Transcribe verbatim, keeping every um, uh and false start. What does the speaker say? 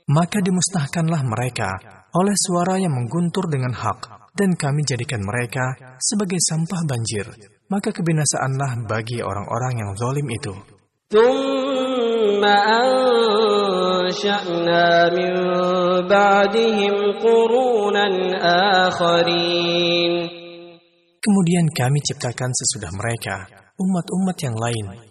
Maka dimusnahkanlah mereka oleh suara yang mengguntur dengan hak, dan kami jadikan mereka sebagai sampah banjir. Maka kebinasaanlah bagi orang-orang yang zalim itu. Thumma ansha'na min ba'dihim qurunan akharin. Kemudian kami ciptakan sesudah mereka umat-umat yang lain